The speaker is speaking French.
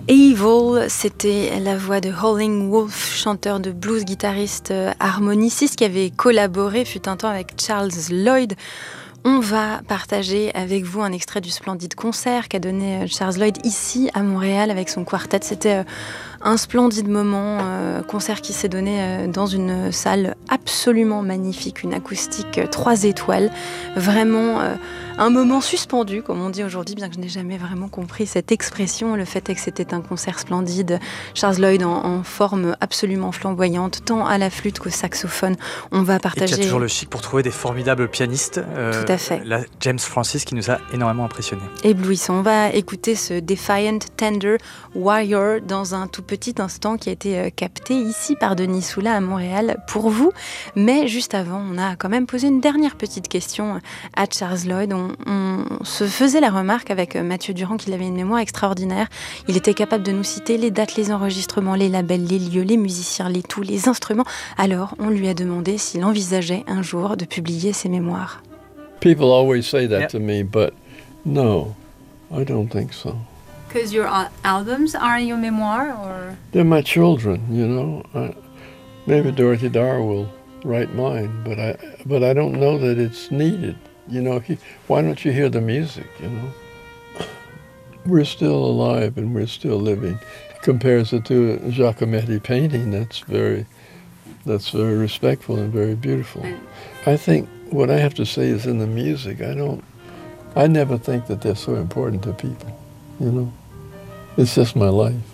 Evil, c'était la voix de Howlin' Wolf, chanteur de blues, guitariste, harmoniciste qui avait collaboré fut un temps avec Charles Lloyd. On va partager avec vous un extrait du splendide concert qu'a donné Charles Lloyd ici à Montréal avec son quartet. C'était un splendide moment, concert qui s'est donné dans une salle absolument magnifique, une acoustique 3 étoiles. Vraiment un moment suspendu, comme on dit aujourd'hui, bien que je n'ai jamais vraiment compris cette expression. Le fait est que c'était un concert splendide. Charles Lloyd en forme absolument flamboyante, tant à la flûte qu'au saxophone. On va partager... Et qui a toujours le chic pour trouver des formidables pianistes. Tout à fait. Là, James Francis qui nous a énormément impressionnés. Éblouissant. On va écouter ce Defiant Tender Warrior dans un tout petit instant qui a été capté ici par Denis Soula à Montréal pour vous. Mais juste avant, on a quand même posé une dernière petite question à Charles Lloyd. On se faisait la remarque avec Mathieu Durand qu'il avait une mémoire extraordinaire. Il était capable de nous citer les dates, les enregistrements, les labels, les lieux, les musiciens, les tous, les instruments. Alors, on lui a demandé s'il envisageait un jour de publier ses mémoires. People always say that to me, but no, I don't think so. Because your albums are your memoir, or? They're my children, you know. Maybe Dorothy Dar will write mine, but I don't know that it's needed. You know, why don't you hear the music, you know? We're still alive and we're still living. Compares it to a Giacometti painting, that's very respectful and very beautiful. I think what I have to say is in the music, I never think that they're so important to people, you know? It's just my life.